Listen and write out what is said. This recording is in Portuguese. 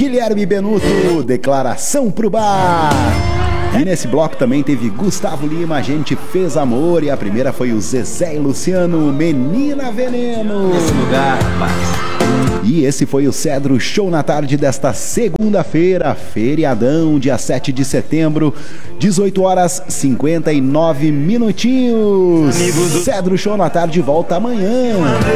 Guilherme Benuto, Declaração pro Bar. E nesse bloco também teve Gustavo Lima, A Gente Fez Amor. E a primeira foi o Zezé e Luciano, Menina Veneno. Nesse lugar, rapaz. E esse foi o Cedro Show na tarde desta segunda-feira, feriadão, dia 7 de setembro, 18 horas 59 minutinhos. Cedro Show na tarde volta amanhã.